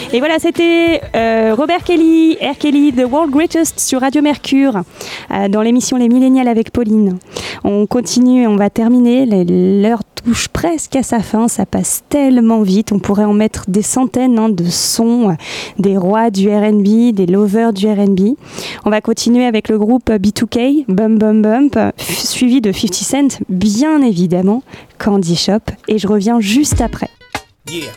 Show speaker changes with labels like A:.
A: Et voilà, c'était Robert Kelly, R. Kelly, The World Greatest sur Radio Mercure, dans l'émission Les Millénials avec Pauline. On continue, on va terminer. L'heure touche presque à sa fin, ça passe tellement vite. On pourrait en mettre des centaines de sons, des rois du R&B, des lovers du R&B. On va continuer avec le groupe B2K, Bump Bump Bump, suivi de 50 Cent, bien évidemment, Candy Shop. Et je reviens juste après.
B: Yeah.